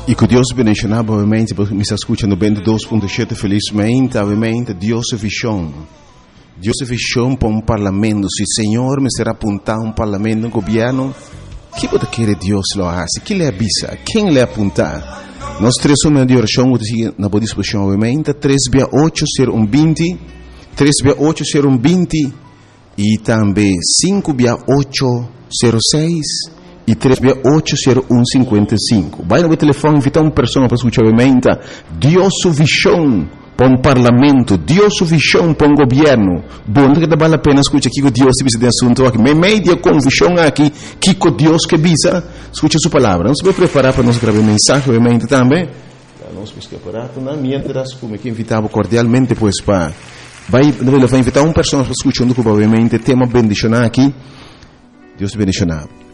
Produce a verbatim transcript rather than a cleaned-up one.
E que Deus bendiga, obviamente, porque me está escutando bem do dois ponto sete, felizmente, obviamente, Deus é visão. Deus é visão para um parlamento. Se o Senhor me será apontar um parlamento, um governo, o que pode querer Deus lo hace? Que lhe avisa? Quem lhe apontar? Nós três somos de oração, na boa disposição, obviamente, três via oito, zero um vinte, três via oito, zero um vinte, e também cinco via oito, zero seis, e três via oito, zero um, cinquenta e cinco. Vai no telefone, invitar uma pessoa para escutar, obviamente, Deus é visão para um parlamento, Deus é visão para um governo. Bom, que vale a pena escutar aqui que Deus se visa de assunto aqui. Me media com visão aqui, que com Deus que visa, escute sua palavra. Nós vamos preparar para nós gravar mensagem, obviamente, também. Nós vamos preparar, mientras, como que invitava cordialmente, pois, para... Vai, vai invitar uma pessoa para escutar, obviamente, tema bendicionar aqui. Deus te bendicionar.